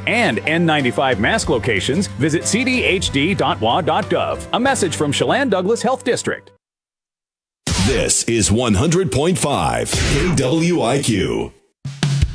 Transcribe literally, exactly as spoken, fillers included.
and N ninety-five mask locations, visit c d h d dot w a dot gov. A message from Chelan Douglas Health District. This is one hundred point five K W I Q.